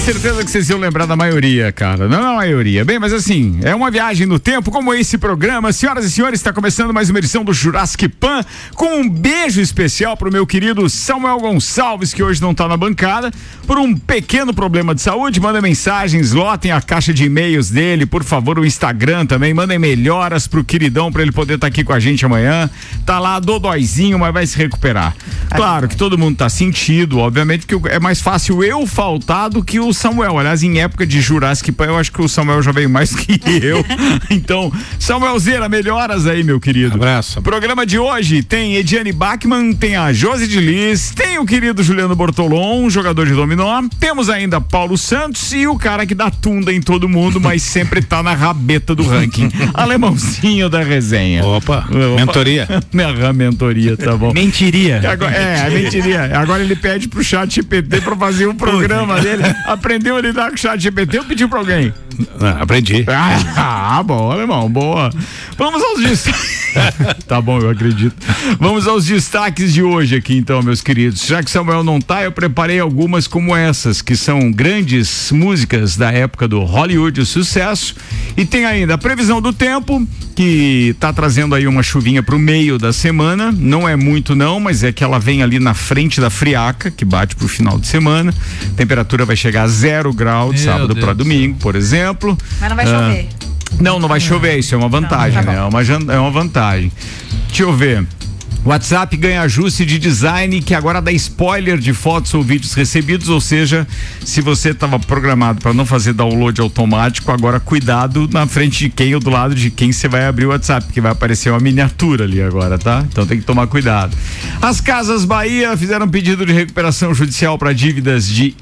certeza que vocês iam lembrar da maioria, cara. Não a maioria. Bem, mas assim, é uma viagem no tempo, como esse programa. Senhoras e senhores, está começando mais uma edição do Jurassic Pan, com um beijo especial pro meu querido Samuel Gonçalves, que hoje não tá na bancada, por um pequeno problema de saúde. Manda mensagens, lotem a caixa de e-mails dele, por favor, o Instagram também. Mandem melhoras pro queridão, pra ele poder estar aqui com a gente amanhã. Tá lá dodóizinho, mas vai se recuperar. Claro que todo mundo tá sentido, obviamente, que é mais fácil eu faltar do que o Samuel. Aliás, em época de Jurassic Pan, eu acho que o Samuel já veio mais que eu. Então, Samuelzeira, melhoras aí, meu querido. Abraço. O programa de hoje tem Ediane Bachmann, tem a Josi de Liz, tem o querido Juliano Bortolom, jogador de dominó. Temos ainda Paulo Santos e o cara que dá tunda em todo mundo, mas sempre tá na rabeta do ranking. Alemãozinho da resenha. Opa. Mentoria. Mentoria, tá bom. Mentiria. Agora, mentiria. Agora ele pede pro chat GPT pra fazer um programa dele. Aprendeu a lidar com o chat GPT ou pediu pra alguém? Aprendi. Bom, alemão, boa. Vamos aos destaques. Tá bom, eu acredito. Vamos aos destaques de hoje aqui então, meus queridos. Já que Samuel não tá, eu preparei algumas como essas, que são grandes músicas da época do Hollywood, o sucesso. E tem ainda a previsão do tempo, que tá trazendo aí uma chuvinha pro meio da semana. Não é muito não, mas é que ela vem ali na frente da friaca, que bate pro final de semana. A temperatura vai chegar a 0 graus de sábado para domingo, por exemplo. Mas não vai chover. Não vai chover, isso é uma vantagem, né? É uma vantagem. Deixa eu ver. WhatsApp ganha ajuste de design que agora dá spoiler de fotos ou vídeos recebidos, ou seja, se você estava programado para não fazer download automático, agora cuidado na frente de quem ou do lado de quem você vai abrir o WhatsApp, porque vai aparecer uma miniatura ali agora, tá? Então tem que tomar cuidado. As Casas Bahia fizeram um pedido de recuperação judicial para dívidas de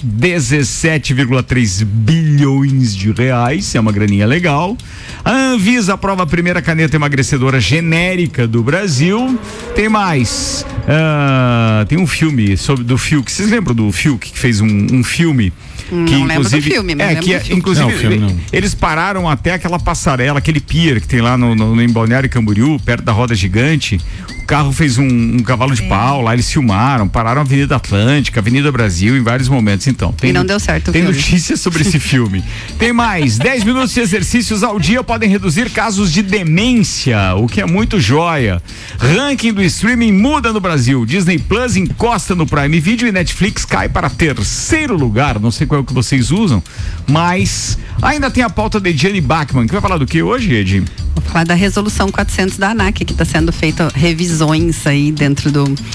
17,3 bilhões de reais, é uma graninha legal. A Anvisa aprova a primeira caneta emagrecedora genérica do Brasil. Tem mais, tem um filme do Fiuk. Vocês lembram do Fiuk que fez um filme? Que não lembro do filme, mas lembro do filme. Inclusive, eles pararam até aquela passarela, aquele pier que tem lá em Balneário Camboriú, perto da Roda Gigante. O carro fez um cavalo de pau, lá eles filmaram, pararam a Avenida Atlântica, Avenida Brasil, em vários momentos. Então, e não deu certo. Tem notícias sobre esse filme. Tem mais, 10 minutos de exercícios ao dia podem reduzir casos de demência, o que é muito joia. Ranking do streaming muda no Brasil. Disney Plus encosta no Prime Video e Netflix cai para terceiro lugar. Não sei qual é o que vocês usam, mas ainda tem a pauta de Ediane Bachmann, que vai falar do que hoje, Edi? Vou falar da resolução 400 da ANAC, que está sendo feita revisões aí dentro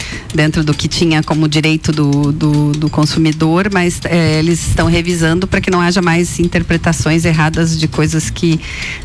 do que tinha como direito do consumidor, mas eles estão revisando para que não haja mais interpretações erradas de coisas que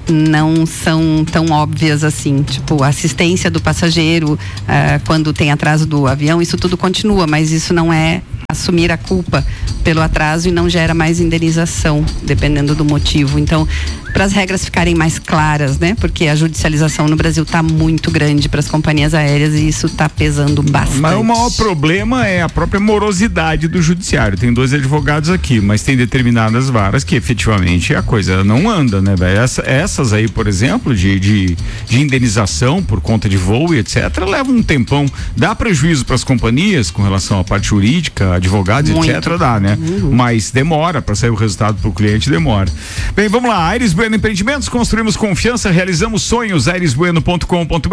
não são tão óbvias assim, tipo assistência do passageiro, quando tem atraso do avião, isso tudo continua, mas isso não é assumir a culpa pelo atraso e não gera mais indenização, dependendo do motivo. Então, para as regras ficarem mais claras, né? Porque a judicialização no Brasil está muito grande para as companhias aéreas e isso está pesando bastante. Mas o maior problema é a própria morosidade do judiciário. Tem 2 advogados aqui, mas tem determinadas varas que efetivamente a coisa não anda, né, velho? Essas aí, por exemplo, de indenização por conta de voo e etc., levam um tempão. Dá prejuízo para as companhias com relação à parte jurídica, advogados, muito. Etc., dá, né? Mas demora para sair o resultado para o cliente, demora. Bem, vamos lá. Aires Bueno Empreendimentos, construímos confiança, realizamos sonhos. airesbueno.com.br.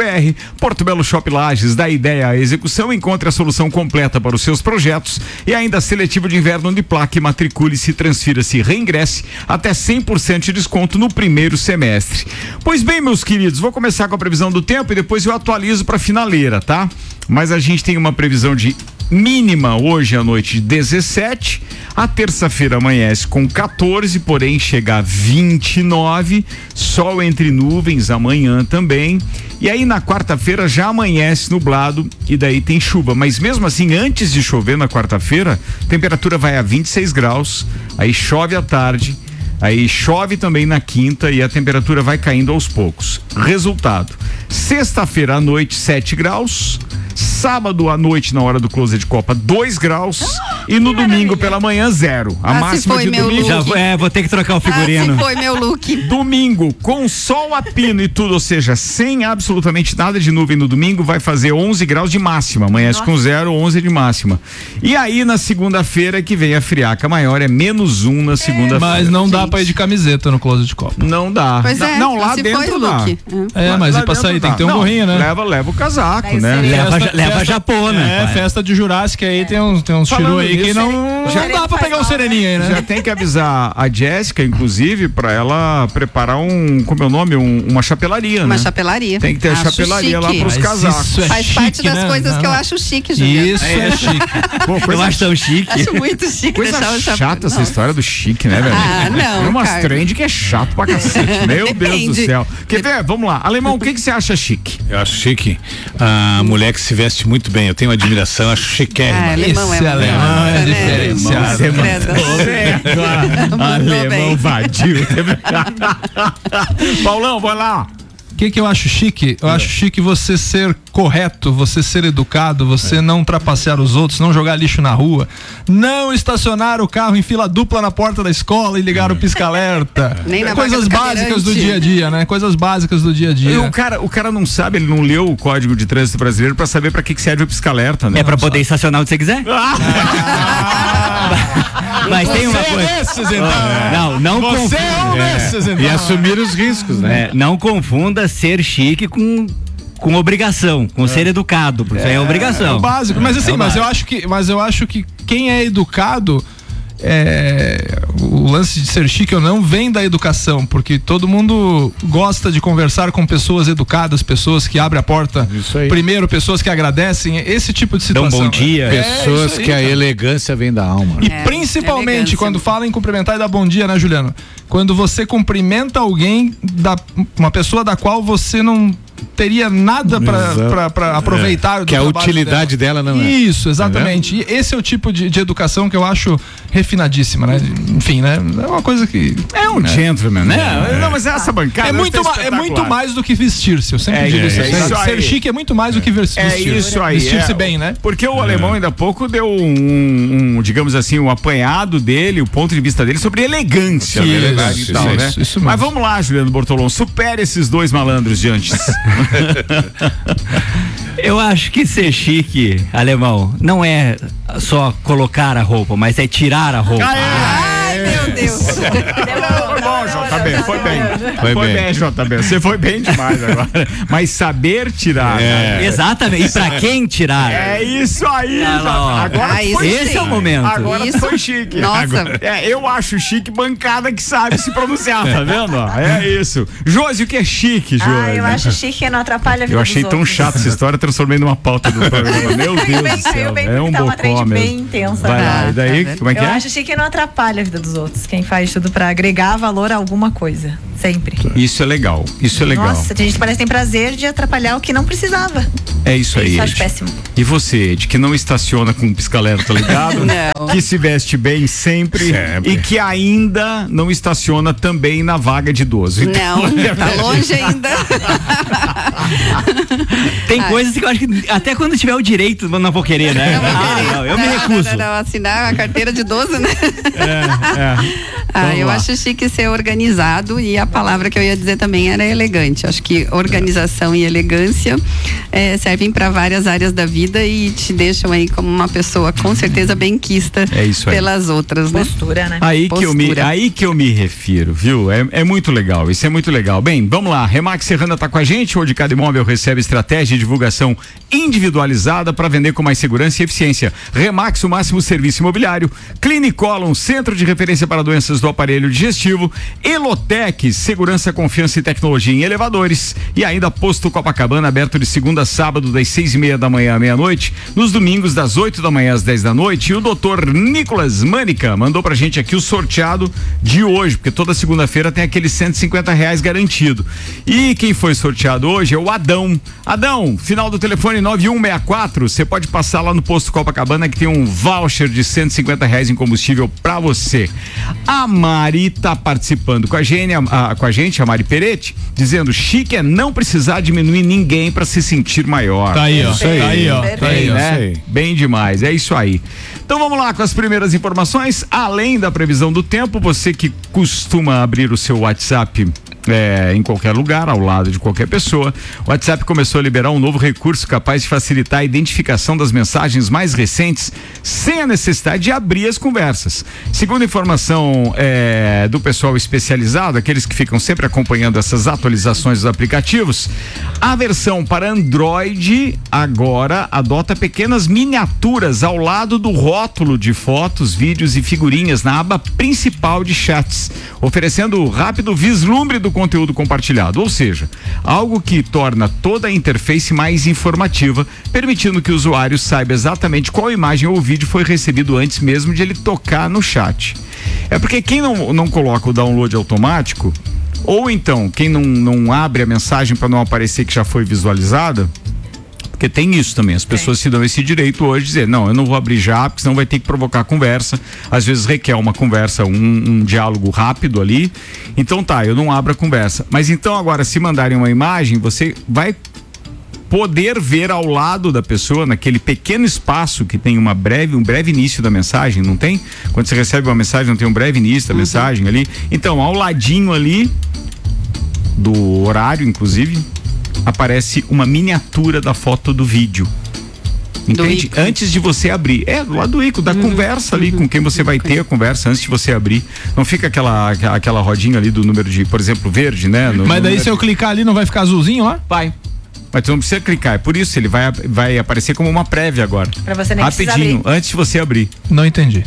Porto Belo Shop Lages, da ideia à execução, encontre a solução completa para os seus projetos e ainda seletivo de inverno de placa. Matricule-se, transfira-se, reingresse até 100% de desconto no primeiro semestre. Pois bem, meus queridos, vou começar com a previsão do tempo e depois eu atualizo para finaleira, tá? Mas a gente tem uma previsão de mínima hoje à noite de 17, a terça-feira amanhece com 14, porém chega a 29, sol entre nuvens amanhã também, e aí na quarta-feira já amanhece nublado e daí tem chuva, mas mesmo assim antes de chover na quarta-feira, a temperatura vai a 26 graus, aí chove à tarde, aí chove também na quinta e a temperatura vai caindo aos poucos. Resultado, sexta-feira à noite 7 graus, sábado à noite na hora do close de Copa 2 graus E no domingo pela manhã, 0. A máxima de domingo. Vou ter que trocar o figurino. Esse foi meu look. Domingo, com sol a pino e tudo, ou seja, sem absolutamente nada de nuvem no domingo, vai fazer 11 graus de máxima. Amanhece com 0, 11 de máxima. E aí, na segunda-feira, que vem a friaca maior, é -1 na segunda-feira. Mas não dá pra ir de camiseta no Closet Copa. Não dá. Pois é, não, lá dentro dá. Mas e pra sair tem que ter um gorrinho, né? Leva o casaco, né? Leva a japona. Festa de Jurássica aí, tem uns tiru aí que não dá pra pegar um sereninho aí, né? Já tem que avisar a Jéssica, inclusive, pra ela preparar como é o nome? Uma chapelaria, né? Uma chapelaria. Tem que ter a chapelaria lá pros casacos. Faz parte das coisas que eu acho chique, Juliano. Isso é chique. Pô, eu acho tão chique. Acho muito chique. Coisa chata essa história do chique, né, velho? Não. Tem umas trend que é chato pra cacete. Meu Deus do céu. Quer ver? Vamos lá. Alemão, o que você acha chique? Eu acho chique a mulher que se veste muito bem. Eu tenho admiração, acho chiquérrima. Alemão é diferenciado. Alemão vadio. Paulão, vai lá. O que eu acho chique? Eu acho chique você ser correto, você ser educado, você não trapacear os outros, não jogar lixo na rua, não estacionar o carro em fila dupla na porta da escola e ligar o pisca-alerta. Coisas básicas do dia a dia, né? Coisas básicas do dia a dia. E o cara não sabe, ele não leu o Código de Trânsito Brasileiro pra saber pra que serve o pisca-alerta, né? É pra poder estacionar onde você quiser? Mas tem uma coisa. Desses, então. Não você confunda. Desses, então. E assumir os riscos, né? Não confunda ser chique com obrigação, com ser educado, porque isso é obrigação. É o básico, mas assim, mas eu acho que quem é educado, o lance de ser chique ou não vem da educação, porque todo mundo gosta de conversar com pessoas educadas, pessoas que abrem a porta primeiro, pessoas que agradecem, esse tipo de situação. Dão bom dia. Pessoas que a elegância vem da alma. E principalmente quando fala em cumprimentar e dar bom dia, né, Juliano? Quando você cumprimenta alguém, uma pessoa da qual você não teria nada para aproveitar que a utilidade dela não é. Isso, exatamente. E esse é o tipo de educação que eu acho refinadíssima, né? Enfim, né? É uma coisa que é um gentleman, né? Não, mas essa bancada é muito mais do que vestir-se. Eu sempre digo isso. Ser chique é muito mais do que vestir. É isso aí. Vestir-se bem, né? Porque o alemão ainda há pouco deu digamos assim, um apanhado dele, o ponto de vista dele sobre elegância, na verdade, e tal, né? Isso mas vamos lá, Juliano Bortolom, supere esses dois malandros de antes. Eu acho que ser chique, alemão, não é só colocar a roupa, mas é tirar a roupa. Ai, meu Deus. Foi bom, JB, foi bem. Foi bem, JB. Você foi bem demais agora. Mas saber tirar. Exatamente. E pra quem tirar? É isso aí, agora esse é o momento. Agora foi chique. Nossa. Eu acho chique bancada que sabe se pronunciar, tá vendo? É isso. Josi, o que é chique, Josi? Eu acho chique que não atrapalha a vida Eu achei dos tão outros. chato essa história, transformei numa pauta do programa. Meu Deus do céu. É um bocó mesmo. Bem intensa. Vai lá, e daí, como é que Eu é? acho chique que não atrapalha a vida dos outros. Quem faz tudo pra agregar valor a alguma coisa. Sempre. Isso é legal. Nossa, a gente parece que tem prazer de atrapalhar o que não precisava. É isso aí. Isso eu acho péssimo. E você, Ed, que não estaciona com um pisca-alerta ligado, Não. que se veste bem sempre e que ainda não estaciona também na vaga de idoso. Não, tá longe ainda. Tem coisas que eu acho que até quando tiver o direito eu não vou querer, né? Eu me recuso. Não, assinar a carteira de idoso, né? Eu acho chique ser organizado, e a palavra que eu ia dizer também era elegante. Acho que organização e elegância servem para várias áreas da vida e te deixam aí como uma pessoa com certeza benquista pelas outras, né? Postura, né? Aí que eu me refiro, viu? É muito legal, isso é muito legal. Bem, vamos lá, Remax Serrana tá com a gente, onde cada imóvel recebe estratégia de divulgação individualizada para vender com mais segurança e eficiência. Remax, o máximo serviço imobiliário. Clinicolon, centro de referência para doenças do aparelho digestivo. Elotec, segurança, confiança e tecnologia em elevadores. E ainda Posto Copacabana, aberto de segunda a sábado, das 6:30 da manhã à meia-noite, nos domingos das 8 da manhã às 10 da noite. E o doutor Nicolas Mânica mandou pra gente aqui o sorteado de hoje, porque toda segunda-feira tem aquele R$150 garantido. E quem foi sorteado hoje é o Adão. Adão, final do telefone 9164, você pode passar lá no Posto Copacabana que tem um voucher de R$150 em combustível pra você. A Mari tá participando com a gente, a Mari Peretti, dizendo: chique é não precisar diminuir ninguém para se sentir maior. Tá aí, ó. Isso aí. Tá aí, ó. Tá aí, ó. Né? Bem demais, é isso aí. Então vamos lá com as primeiras informações. Além da previsão do tempo, você que costuma abrir o seu WhatsApp em qualquer lugar, ao lado de qualquer pessoa, o WhatsApp começou a liberar um novo recurso capaz de facilitar a identificação das mensagens mais recentes sem a necessidade de abrir as conversas. Segundo informação do pessoal especializado, aqueles que ficam sempre acompanhando essas atualizações dos aplicativos, a versão para Android agora adota pequenas miniaturas ao lado do rótulo de fotos, vídeos e figurinhas na aba principal de chats, oferecendo rápido vislumbre do conteúdo compartilhado, ou seja, algo que torna toda a interface mais informativa, permitindo que o usuário saiba exatamente qual imagem ou vídeo foi recebido antes mesmo de ele tocar no chat. É porque quem não coloca o download automático, ou então quem não abre a mensagem para não aparecer que já foi visualizada, porque tem isso também, as pessoas se dão esse direito hoje de dizer, não, eu não vou abrir já, porque senão vai ter que provocar conversa, às vezes requer uma conversa, um diálogo rápido ali, então eu não abro a conversa, mas então agora se mandarem uma imagem, você vai poder ver ao lado da pessoa, naquele pequeno espaço que tem um breve início da mensagem, não tem? Quando você recebe uma mensagem, não tem um breve início da mensagem ali, então ao ladinho ali do horário, inclusive, aparece uma miniatura da foto do vídeo. Entende? Antes de você abrir. Do lado do ícone, da conversa ali com quem você vai ter a conversa antes de você abrir. Não fica aquela rodinha ali do número de, por exemplo, verde, né? Mas daí se eu clicar ali não vai ficar azulzinho lá? Vai. Mas tu não precisa clicar, é por isso ele vai aparecer como uma prévia agora. Pra você nem rapidinho, antes de você abrir. Não entendi.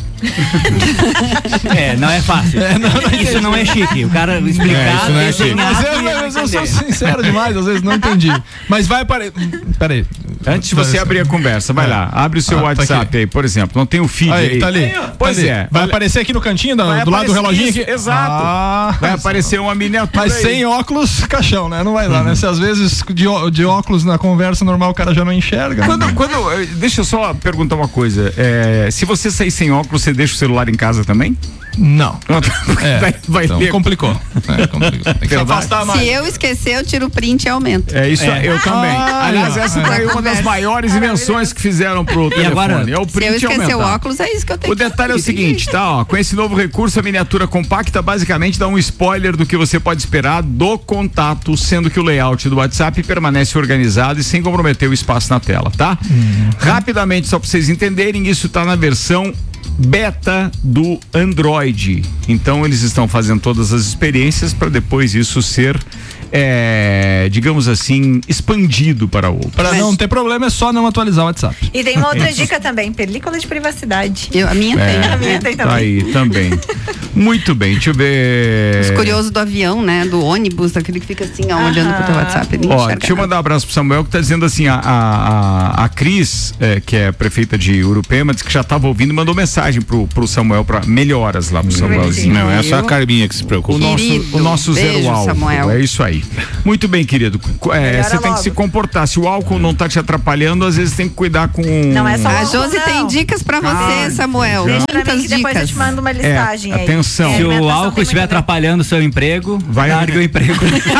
Não é fácil. Isso não é chique. O cara explicar, isso não é chique. Mas eu sou sincero demais, às vezes não entendi. Mas vai aparecer. Peraí. Antes de você abrir a conversa, vai lá, abre o seu WhatsApp aí, por exemplo. Não tem o feed aí. Tá ali. Pois Vai aparecer aqui no cantinho do lado do reloginho aqui? Exato. Vai aparecer uma miniatura. Mas sem óculos, caixão, né? Não vai lá, né? Se às vezes de óculos na conversa normal o cara já não enxerga. Deixa eu só perguntar uma coisa. Se você sair sem óculos, você deixa o celular em casa também? Não. Então complicou. Tem que afastar mais. Se eu esquecer, eu tiro o print e aumento. É isso, eu também. Aliás, essa foi uma das maiores invenções que fizeram pro telefone. Agora, é o print se eu esquecer aumentar. o óculos, é isso que eu tenho. O detalhe é o seguinte, com esse novo recurso, a miniatura compacta basicamente dá um spoiler do que você pode esperar do contato, sendo que o layout do WhatsApp permanece organizado e sem comprometer o espaço na tela, tá? Rapidamente, só para vocês entenderem, isso tá na versão beta do Android. Então eles estão fazendo todas as experiências para depois isso ser digamos assim, expandido para outro. Para não ter problema, é só não atualizar o WhatsApp. E tem uma outra dica também, película de privacidade. A minha tem. A minha tem também. Tá aí, também. Muito bem, deixa eu ver. Os curiosos do avião, né? Do ônibus, aquele que fica assim, olhando pro teu WhatsApp. Deixa eu mandar um abraço pro Samuel, que tá dizendo assim, a Cris, que é prefeita de Urupema, disse que já tava ouvindo e mandou mensagem pro Samuel para melhoras lá pro Samuelzinho. Não, é só a Carminha que se preocupa. O nosso beijo, zero álcool, Samuel. é isso aí. Muito bem, querido. Você tem que se comportar. Se o álcool não tá te atrapalhando, às vezes tem que cuidar com. Não é só A álcool, Josi não. tem dicas pra você, Samuel. Deixa pra mim Muitas que depois eu dicas. te mando uma listagem aí. Atenção. Se o álcool estiver atrapalhando o seu emprego, largue o emprego.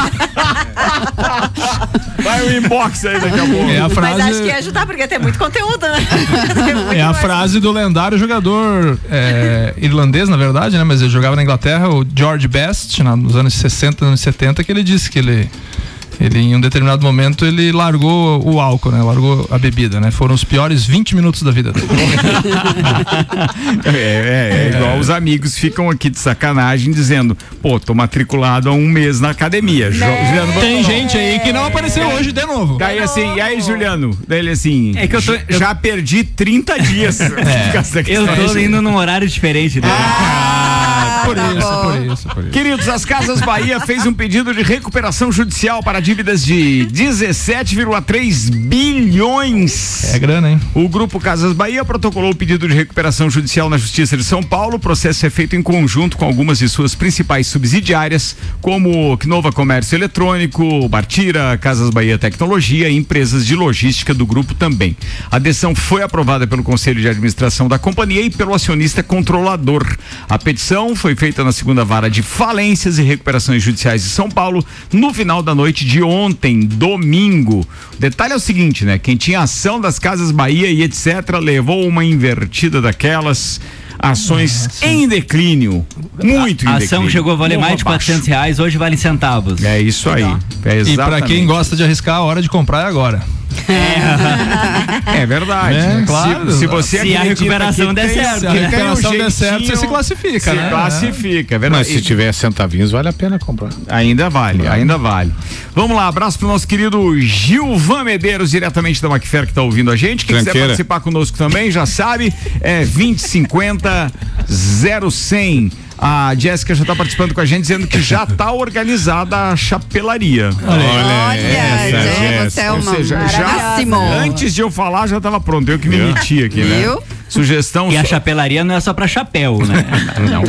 Vai o inbox aí daqui a pouco. É a frase. Mas acho que ia ajudar, porque tem muito conteúdo, né? É a frase do lendário jogador irlandês, na verdade, né? Mas ele jogava na Inglaterra, o George Best, nos anos 60, anos 70, que ele disse que ele em um determinado momento, ele largou o álcool, né? Largou a bebida, né? Foram os piores 20 minutos da vida dele. Igual os amigos ficam aqui de sacanagem dizendo, tô matriculado há um mês na academia. Juliano, tem gente aí que não apareceu hoje de novo. Daí assim, e aí, Juliano? Daí ele assim, é que eu já perdi 30 dias. Eu tô indo num horário diferente dele. por isso. Queridos, as Casas Bahia fez um pedido de recuperação judicial para dívidas de 17,3 bilhões. É grana, hein? O Grupo Casas Bahia protocolou o pedido de recuperação judicial na Justiça de São Paulo. O processo é feito em conjunto com algumas de suas principais subsidiárias, como Nova Comércio Eletrônico, Bartira, Casas Bahia Tecnologia e empresas de logística do grupo também. A decisão foi aprovada pelo Conselho de Administração da companhia e pelo acionista controlador. A petição foi feita na segunda vara de falências e recuperações judiciais de São Paulo no final da noite de ontem, domingo. O detalhe é o seguinte, né? Quem tinha ação das Casas Bahia e etc. levou uma invertida daquelas ações em declínio, muito em declínio. A ação chegou a valer mais de R$400, hoje vale centavos. É isso aí. E pra quem gosta de arriscar, a hora de comprar é agora. É verdade. Claro. Se você se a recuperação der certo. Se a recuperação der certo, você se classifica, né? Se classifica, é verdade. Mas se tiver centavinhos, vale a pena comprar. Ainda vale. Vamos lá, abraço pro nosso querido Gilvan Medeiros, diretamente da Macfer, que tá ouvindo a gente. Quem quiser participar conosco também, já sabe, é 2050-0100. A Jéssica já tá participando com a gente, dizendo que já tá organizada a chapelaria. Olha, você é uma máximo. Antes de eu falar, já tava pronto. Eu que me meti aqui, né? Viu? Sugestão. E a chapelaria não é só pra chapéu, né? Não.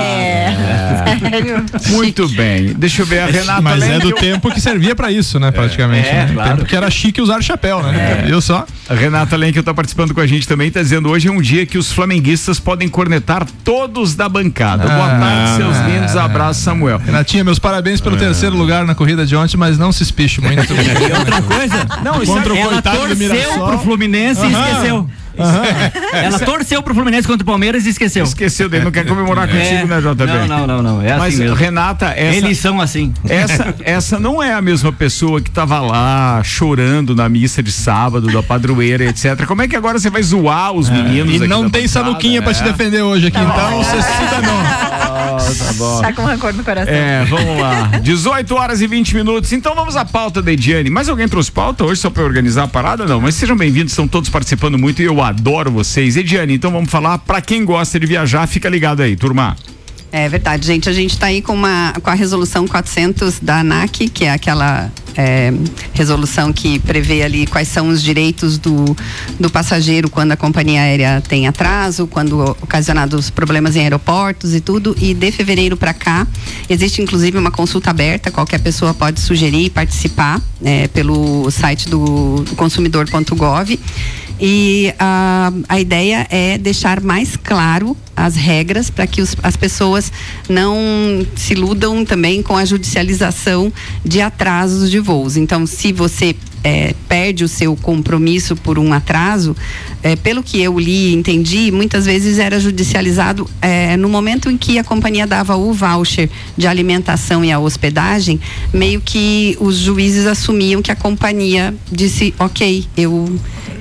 Muito bem. Deixa eu ver a Renata. Mas Lenk, é do tempo que servia pra isso, né? Praticamente. Claro. Tempo que era chique usar chapéu, né? Viu só? A Renata Lenk tá participando com a gente também, tá dizendo: hoje é um dia que os flamenguistas podem cornetar todos da bancada. Boa tarde, seus lindos. Abraço, Samuel. Renatinha, meus parabéns pelo terceiro lugar na corrida de ontem, mas não se espiche muito. E outra coisa, Contra o ela coitado do torceu Mirassol. pro Fluminense e esqueceu. Ela torceu pro Fluminense contra o Palmeiras e esqueceu. Esqueceu dele, não quer comemorar contigo, né, JB? Não. É Mas, assim mesmo. Renata, Eles são assim. Essa não é a mesma pessoa que tava lá chorando na missa de sábado, da padroeira, etc. Como é que agora você vai zoar os meninos? E não tem Samuquinha pra te defender hoje aqui, então você se danou. Tá bom. Tá com rancor no coração. Vamos lá. 18h20. Então vamos à pauta da Ediane. Mais alguém trouxe pauta hoje só pra organizar a parada? Não, mas sejam bem-vindos, estão todos participando muito e eu adoro vocês. Ediane, então vamos falar pra quem gosta de viajar, fica ligado aí, turma. É verdade, gente. A gente está aí com a resolução 400 da ANAC, que é aquela resolução que prevê ali quais são os direitos do passageiro quando a companhia aérea tem atraso, quando ocasionados problemas em aeroportos e tudo. E de fevereiro para cá existe inclusive uma consulta aberta, qualquer pessoa pode sugerir e participar pelo site do consumidor.gov. E a ideia é deixar mais claro as regras para que as pessoas não se iludam também com a judicialização de atrasos de voos. Então, se você perde o seu compromisso por um atraso, pelo que eu li e entendi, muitas vezes era judicializado no momento em que a companhia dava o voucher de alimentação e a hospedagem, meio que os juízes assumiam que a companhia disse, ok, eu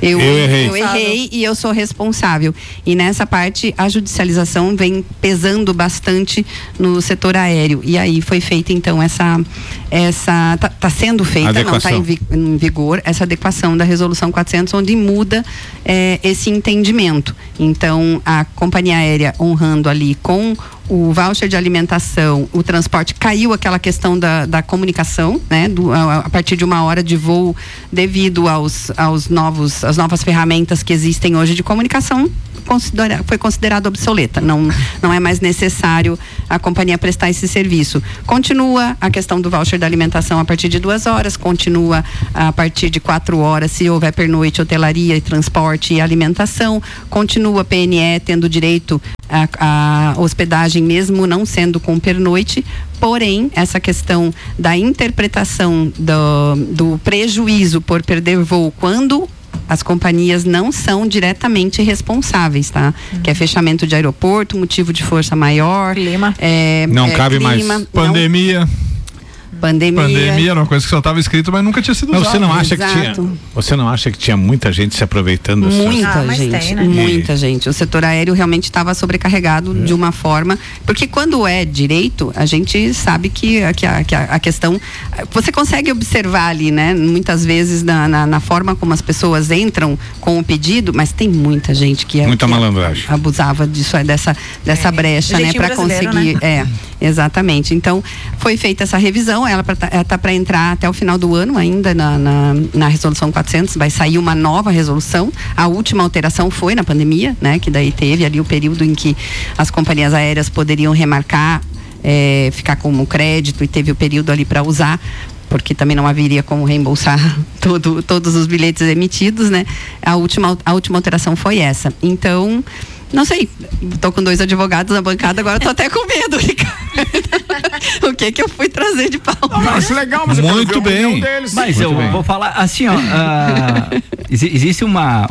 errei e eu sou responsável. E nessa parte a judicialização vem pesando bastante no setor aéreo. E aí foi feita então tá sendo feita, adequação. Não está em vigor essa adequação da resolução 400, onde muda esse entendimento. Então a companhia aérea honrando ali com o voucher de alimentação, o transporte, caiu aquela questão da comunicação, né? A partir de uma hora de voo, devido às novas ferramentas que existem hoje de comunicação, foi considerado obsoleta. Não é mais necessário a companhia prestar esse serviço. Continua a questão do voucher da alimentação a partir de 2 horas, continua a partir de 4 horas, se houver pernoite, hotelaria e transporte e alimentação, continua a PNE tendo direito a hospedagem mesmo não sendo com pernoite, porém essa questão da interpretação do prejuízo por perder voo quando as companhias não são diretamente responsáveis, tá? Que é fechamento de aeroporto, motivo de força maior, clima, não cabe clima, mais. Pandemia. Pandemia era uma coisa que só estava escrito, mas nunca tinha sido Mas usado. você não acha que tinha muita gente se aproveitando dessa? Muita gente, tem, né? muita gente. O setor aéreo realmente estava sobrecarregado de uma forma, porque quando é direito, a gente sabe que a questão, você consegue observar ali, né? Muitas vezes na forma como as pessoas entram com o pedido, mas tem muita gente que Muita malandragem. abusava disso, dessa brecha, né? Jeitinho Para brasileiro, conseguir, né? exatamente. Então, foi feita essa revisão, ela tá para entrar até o final do ano ainda na resolução 400, vai sair uma nova resolução. A última alteração foi na pandemia, né? Que daí teve ali o período em que as companhias aéreas poderiam remarcar, ficar como crédito, e teve o período ali para usar, porque também não haveria como reembolsar todos os bilhetes emitidos, né? A última alteração foi essa. Então, não sei, tô com 2 advogados na bancada, agora tô até com medo, Ricardo. O que eu fui trazer de pauta? Mas legal, mas Muito eu quero ver a bem. opinião deles. Mas eu vou falar assim, ó, existe uma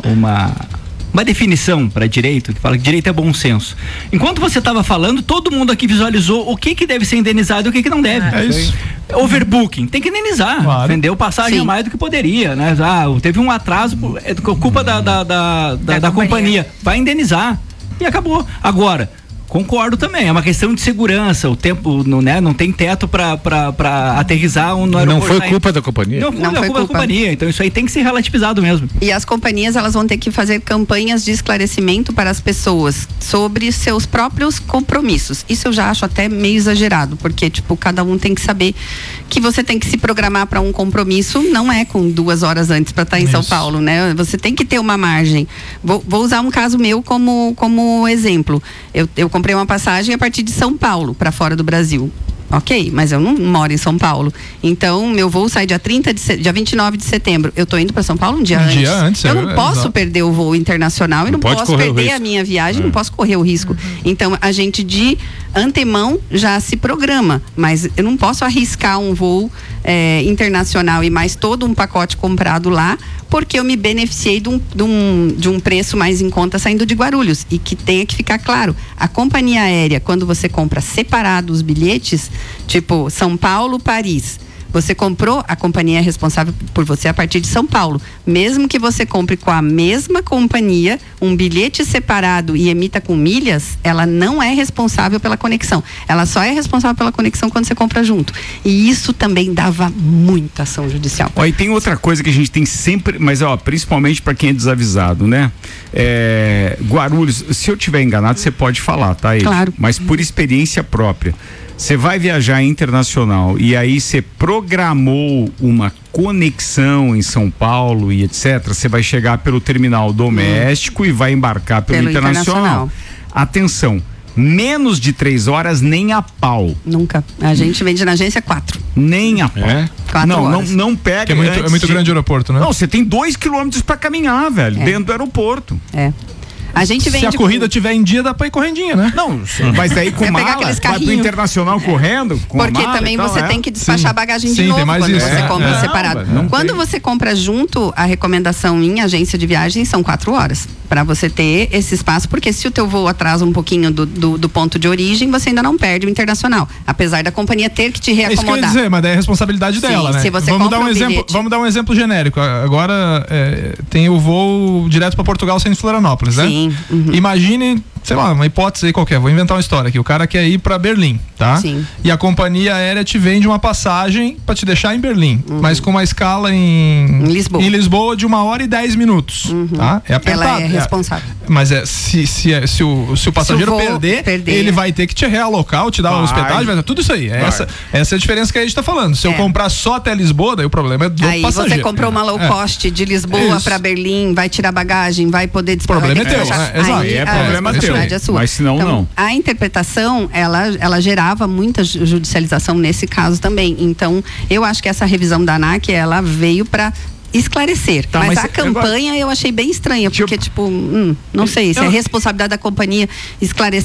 definição para direito que fala que direito é bom senso. Enquanto você estava falando, todo mundo aqui visualizou o que deve ser indenizado e o que não deve. É isso. Overbooking, tem que indenizar. Claro. Vendeu passagem Sim. a mais do que poderia, né? Teve um atraso, é culpa da companhia. Vai indenizar. E acabou. Agora, concordo também, é uma questão de segurança, o tempo, não tem teto pra aterrissar no aeroporto. Não foi culpa da companhia? Não foi culpa da companhia, então isso aí tem que ser relativizado mesmo. E as companhias, elas vão ter que fazer campanhas de esclarecimento para as pessoas sobre seus próprios compromissos. Isso eu já acho até meio exagerado, porque, tipo, cada um tem que saber que você tem que se programar para um compromisso, não é com 2 horas antes para estar em São Paulo, né? Você tem que ter uma margem. Vou usar um caso meu como exemplo. Eu comprei uma passagem a partir de São Paulo para fora do Brasil. Ok, mas eu não moro em São Paulo. Então, meu voo sai dia 29 de setembro. Eu tô indo para São Paulo um dia antes. Eu não posso perder o voo internacional e não posso perder a minha viagem, não posso correr o risco. Então, a gente de antemão já se programa, mas eu não posso arriscar um voo internacional e mais todo um pacote comprado lá, porque eu me beneficiei de um preço mais em conta saindo de Guarulhos. E que tenha que ficar claro, a companhia aérea, quando você compra separado os bilhetes, tipo São Paulo, Paris, você comprou, a companhia é responsável por você a partir de São Paulo. Mesmo que você compre com a mesma companhia um bilhete separado e emita com milhas, ela não é responsável pela conexão. Ela só é responsável pela conexão quando você compra junto. E isso também dava muita ação judicial. E tem outra coisa que a gente tem sempre, mas principalmente para quem é desavisado, né? Guarulhos, se eu tiver enganado, você pode falar, tá? Claro. Mas por experiência própria. Você vai viajar internacional e aí você programou uma conexão em São Paulo e etc. Você vai chegar pelo terminal doméstico e vai embarcar pelo internacional. Atenção, menos de 3 horas nem a pau. Nunca. A gente vende na agência 4. Nem a pau. 4 horas. Não pega. Porque é muito grande o aeroporto, né? Não, você tem 2 quilômetros para caminhar, velho, dentro do aeroporto. A gente vende. Se a corrida tiver em dia, dá pra ir correndinha, né? Não, mas daí com mala, vai pro internacional correndo, com porque mala, também você tem que despachar bagagem de Sim, novo tem mais quando isso. você compra separado. Quando você compra junto, a recomendação em agência de viagem são 4 horas. Pra você ter esse espaço, porque se o teu voo atrasa um pouquinho do ponto de origem, você ainda não perde o internacional. Apesar da companhia ter que te reacomodar. É isso que eu ia dizer, mas daí é a responsabilidade dela, né? Se você vamos dar um bilhete. exemplo, vamos dar um exemplo genérico. Agora tem o voo direto para Portugal saindo de Florianópolis, né? Sim. Uhum. Imagine, sei lá, uma hipótese aí qualquer, vou inventar uma história aqui. O cara quer ir para Berlim, tá? Sim. E a companhia aérea te vende uma passagem para te deixar em Berlim, mas com uma escala em Lisboa de 1 hora e 10 minutos, tá? É apertado. Ela é responsável. Mas se o passageiro perder, ele vai ter que te realocar ou te dar uma hospedagem, tudo isso aí. Essa é a diferença que a gente tá falando. Se eu comprar só até Lisboa, daí o problema é do passageiro. Aí você comprou uma low cost de Lisboa para Berlim, vai tirar bagagem, vai poder despachar. O problema é teu, exato. Aí é problema teu, é sua. mas senão então, não. A interpretação, ela gerava muita judicialização nesse caso também. Então, eu acho que essa revisão da ANAC, ela veio para esclarecer, mas a campanha eu achei bem estranha, porque não sei, se é responsabilidade da companhia esclarecer